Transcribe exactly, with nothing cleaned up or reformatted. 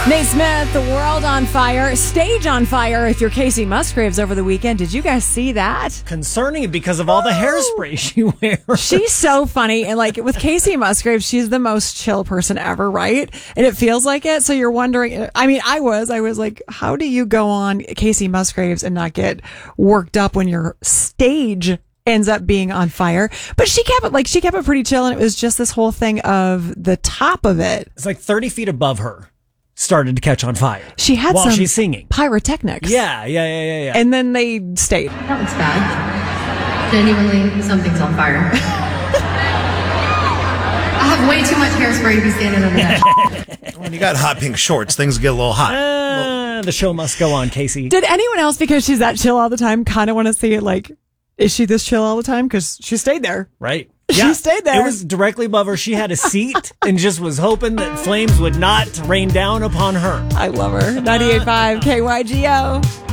Nate Smith, the world on fire, stage on fire. If you're Casey Musgraves over the weekend, did you guys see that? Concerning because of all the hairspray she wears. She's so funny. And like with Casey Musgraves, she's the most chill person ever, right? And it feels like it. So you're wondering, I mean, I was, I was like, how do you go on Casey Musgraves and not get worked up when your stage ends up being on fire? But she kept it like, she kept it pretty chill. And it was just this whole thing of the top of it. It's like thirty feet above her started to catch on fire. She had while some she's singing pyrotechnics. Yeah, yeah, yeah, yeah, yeah. And then they stayed. That looks bad. Genuinely, something's on fire. I have way too much hairspray to be standing under that. When you got hot pink shorts, things get a little hot. Uh, the show must go on, Casey. Did anyone else, because she's that chill all the time, kind of want to see it like, is she this chill all the time? Because she stayed there. Right. She stayed there. It was directly above her. She had a seat and just was hoping that flames would not rain down upon her. I love her. ninety-eight point five K Y G O.